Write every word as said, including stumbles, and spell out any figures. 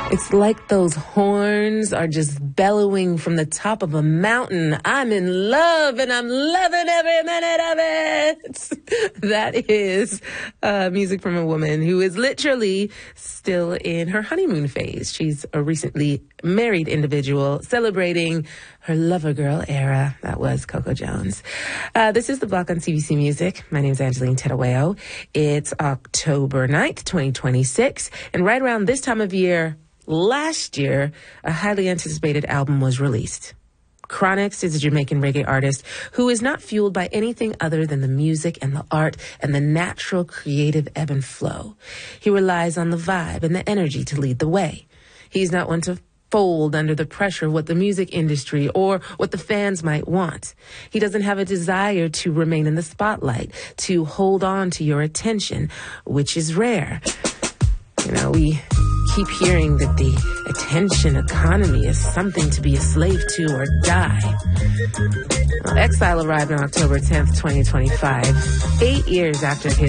It's like those horns are just bellowing from the top of a mountain. I'm in love and I'm loving every minute of it. That is uh, music from a woman who is literally still in her honeymoon phase. She's a recently married individual celebrating her lover girl era. That was Coco Jones. Uh, this is The Block on C B C Music. My name is Angeline Tedaweo. It's October ninth, twenty twenty-six. And right around this time of year, last year, a highly anticipated album was released. Chronixx is a Jamaican reggae artist who is not fueled by anything other than the music and the art and the natural creative ebb and flow. He relies on the vibe and the energy to lead the way. He's not one to fold under the pressure of what the music industry or what the fans might want. He doesn't have a desire to remain in the spotlight, to hold on to your attention, which is rare. You know, we keep hearing that the attention economy is something to be a slave to or die. Well, Exile arrived on October tenth, twenty twenty-five, eight years after his